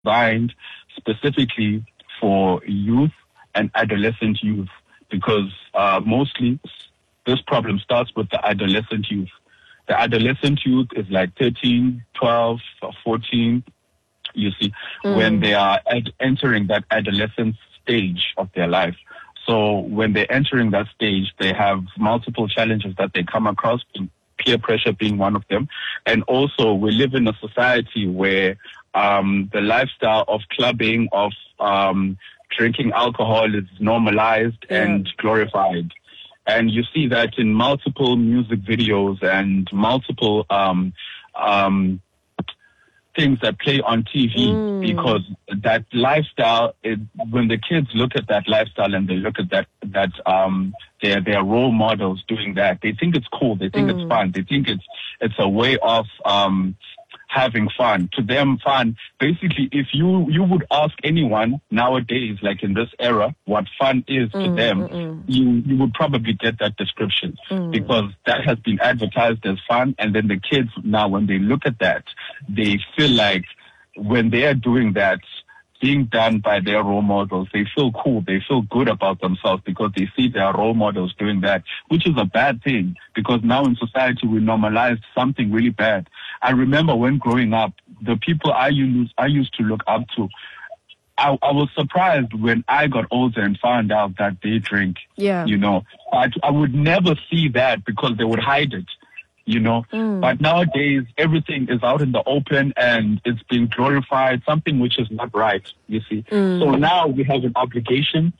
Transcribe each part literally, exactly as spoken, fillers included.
designed specifically for youth and adolescent youth, because uh, mostly this problem starts with the adolescent youth. The adolescent youth is like thirteen, twelve, fourteen, you see, mm. when they are ad- entering that adolescent stage of their life. So when they're entering that stage, they have multiple challenges that they come across, peer pressure being one of them. And also we live in a society where um, the lifestyle of clubbing, of um, drinking alcohol is normalized yeah. and glorified. And you see that in multiple music videos and multiple um, um, things that play on T V, mm. because that lifestyle, it, when the kids look at that lifestyle and they look at that, that um, their their role models doing that, they think it's cool, they think mm. it's fun, they think it's it's a way of um, having fun. To them, fun, basically, if you, you would ask anyone nowadays, like in this era, what fun is to mm, them, mm, mm. you you would probably get that description mm. because that has been advertised as fun. And then the kids now, when they look at that, they feel like when they are doing that, being done by their role models, they feel cool, they feel good about themselves because they see their role models doing that, which is a bad thing because now in society we normalized something really bad. I remember when growing up, the people I used, I used to look up to, I, I was surprised when I got older and found out that they drink, yeah. you know. I, I would never see that because they would hide it. You know, mm. but nowadays everything is out in the open and it's being glorified, something which is not right, you see. Mm. So now we have an obligation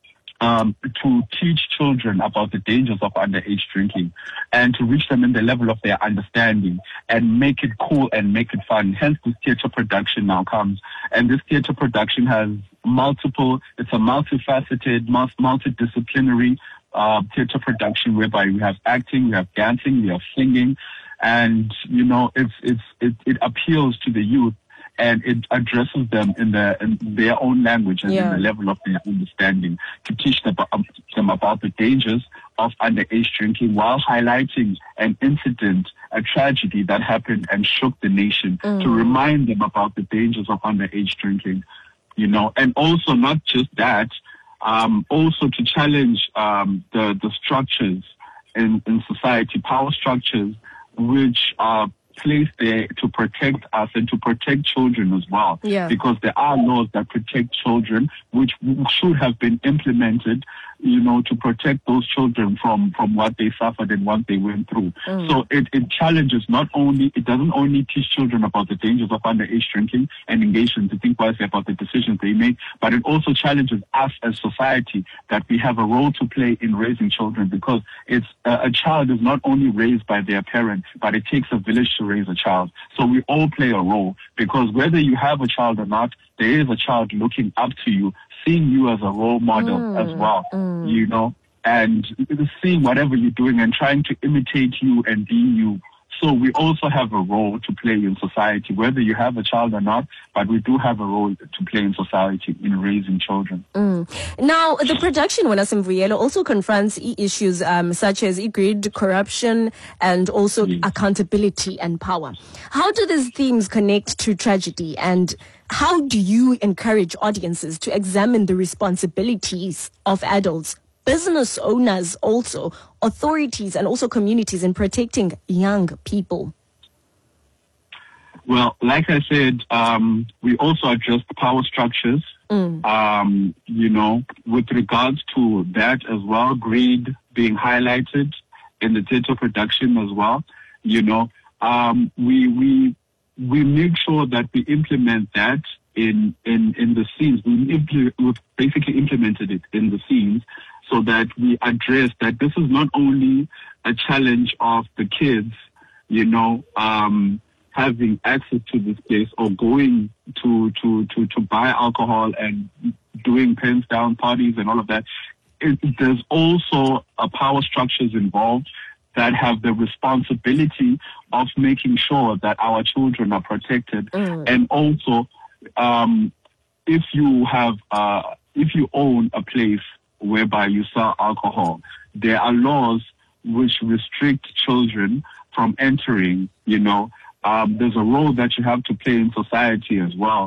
um, to teach children about the dangers of underage drinking and to reach them in the level of their understanding and make it cool and make it fun. Hence this theater production now comes. And this theater production has multiple, it's a multifaceted, multidisciplinary Uh, theater production whereby we have acting, we have dancing, we have singing, and you know it's it's it, it appeals to the youth and it addresses them in the in their own language and yeah. in the level of their understanding to teach them, um, them about the dangers of underage drinking while highlighting an incident, a tragedy that happened and shook the nation, mm. to remind them about the dangers of underage drinking, you know, and also not just that. Um, also to challenge um, the, the structures in, in society, power structures, which are placed there to protect us and to protect children as well. Yeah. Because there are laws that protect children, which should have been implemented, you know, to protect those children from, from what they suffered and what they went through. Mm. So it, it challenges not only, it doesn't only teach children about the dangers of underage drinking and engage them to think wisely about the decisions they make, but it also challenges us as society that we have a role to play in raising children because it's uh, a child is not only raised by their parent, but it takes a village to raise a child. So we all play a role because whether you have a child or not, there is a child looking up to you, seeing you as a role model mm, as well, mm. you know, and seeing whatever you're doing and trying to imitate you and be you. So we also have a role to play in society, whether you have a child or not, but we do have a role to play in society in raising children. Mm. Now, the production, Wena Vuyelo, also confronts issues um, such as e-greed, corruption, and also yes. accountability and power. How do these themes connect to tragedy, and how do you encourage audiences to examine the responsibilities of adults, business owners also, authorities and also communities in protecting young people? Well, like I said, um, we also address the power structures, mm. um, you know, with regards to that as well, greed being highlighted in the theater production as well, you know, um, we, we, we make sure that we implement that in, in, in the scenes. We impl- we've basically implemented it in the scenes, so that we address that this is not only a challenge of the kids, you know, um, having access to this place or going to, to, to, to buy alcohol and doing pens down parties and all of that. It, there's also a power structures involved that have the responsibility of making sure that our children are protected. Mm. And also, um, if you have, uh, if you own a place whereby you sell alcohol, there are laws which restrict children from entering, you know. Um, there's a role that you have to play in society as well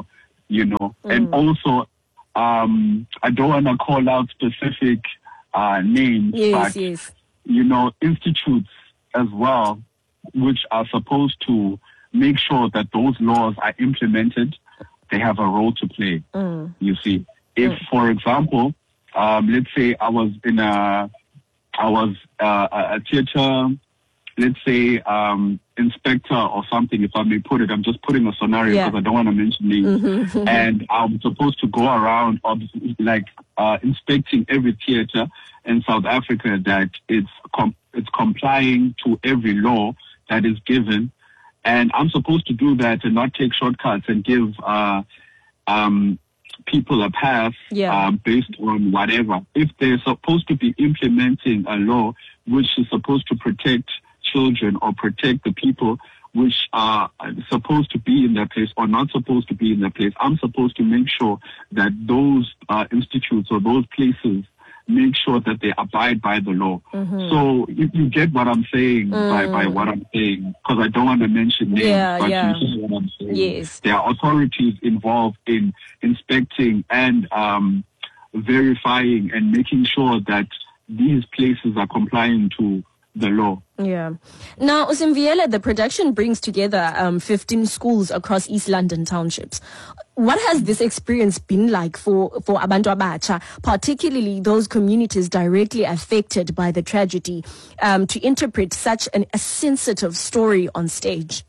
you know. Mm. And also, um, I don't want to call out specific uh, names, yes, but, yes. you know, institutes as well, which are supposed to make sure that those laws are implemented, they have a role to play, mm. you see. If, mm. for example, um, let's say I was in a, I was uh, a theater, let's say, um, inspector or something, if I may put it. I'm just putting a scenario because yeah. I don't want to mention names. Mm-hmm. And I'm supposed to go around, like, uh, inspecting every theater in South Africa that it's com- it's complying to every law that is given. And I'm supposed to do that and not take shortcuts and give uh, um, people a pass yeah. um, based on whatever. If they're supposed to be implementing a law which is supposed to protect children or protect the people which are supposed to be in their place or not supposed to be in their place, I'm supposed to make sure that those uh, institutes or those places make sure that they abide by the law. Mm-hmm. So you, you get what I'm saying mm. by, by what I'm saying, because I don't want to mention names, yeah, but yeah. you see what I'm saying. Yes. There are authorities involved in inspecting and um, verifying and making sure that these places are complying to the law. Yeah. Now, Usimviela, the production brings together um, fifteen schools across East London townships. What has this experience been like for, for Abantu Abatsha, particularly those communities directly affected by the tragedy, um, to interpret such an, a sensitive story on stage?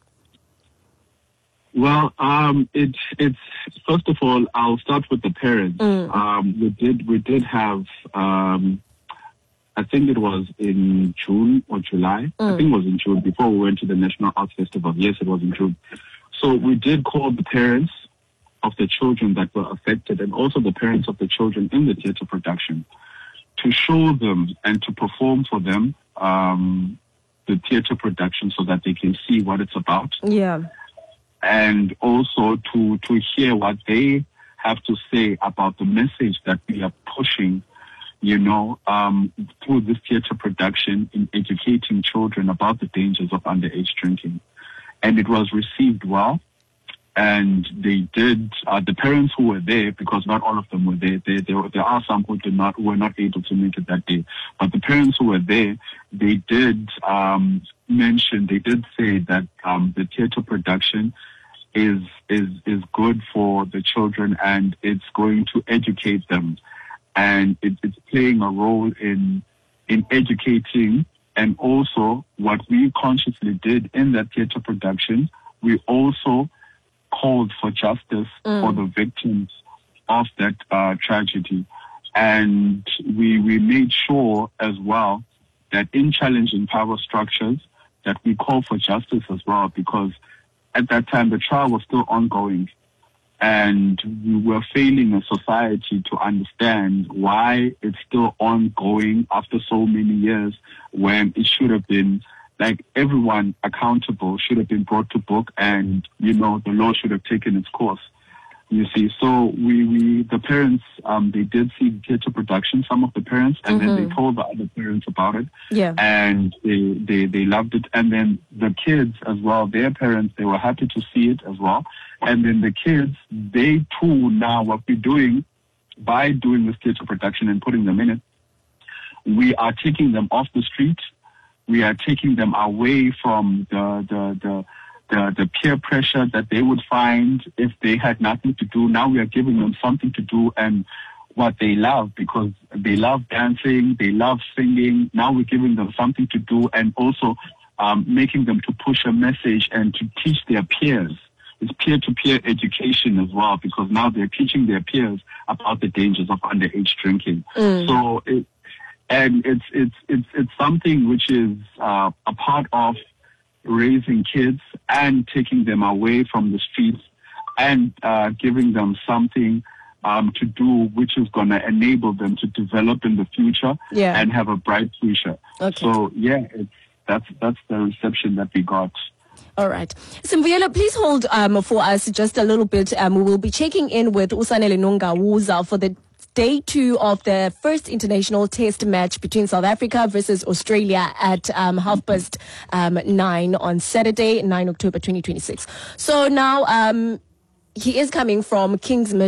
Well, um, it, it's first of all, I'll start with the parents. Mm. Um, we did we did have. Um, I think it was in June or July. Mm. I think it was in June before we went to the National Arts Festival. Yes, it was in June. So we did call the parents of the children that were affected and also the parents of the children in the theatre production to show them and to perform for them um, the theatre production so that they can see what it's about. Yeah. And also to, to hear what they have to say about the message that we are pushing, you know, um, through this theatre production in educating children about the dangers of underage drinking. And it was received well. And they did, uh, the parents who were there, because not all of them were there, they, they, there are some who did not, who were not able to make it that day. But the parents who were there, they did um, mention, they did say that um, the theatre production is, is, is good for the children and it's going to educate them. And it, it's playing a role in in educating. And also what we consciously did in that theatre production, we also called for justice mm. for the victims of that uh, tragedy. And we we made sure as well that in challenging power structures that we call for justice as well, because at that time the trial was still ongoing. And we were failing as society to understand why it's still ongoing after so many years when it should have been, like, everyone accountable should have been brought to book and, you know, the law should have taken its course. You see, so we, we the parents, um, they did see the theatre production, some of the parents, and mm-hmm. then they told the other parents about it. Yeah. And they, they, they loved it. And then the kids as well, their parents, they were happy to see it as well. And then the kids, they too now, what we're doing by doing this theatre production and putting them in it, we are taking them off the street. We are taking them away from the, the, the, The, the peer pressure that they would find if they had nothing to do. Now we are giving them something to do and what they love, because they love dancing, they love singing. Now we're giving them something to do and also um, making them to push a message and to teach their peers. It's peer-to-peer education as well, because now they're teaching their peers about the dangers of underage drinking. Mm. So it, and it's it's it's it's something which is uh, a part of raising kids and taking them away from the streets and uh, giving them something um, to do which is going to enable them to develop in the future yeah. and have a bright future. Okay. So, yeah, it's, that's that's the reception that we got. All right. Simvuyela, please hold um, for us just a little bit. Um, we will be checking in with Usanele Nongawuza for the day two of the first international test match between South Africa versus Australia at um, half past um, nine on Saturday, the ninth of October twenty twenty-six. So now um, he is coming from Kings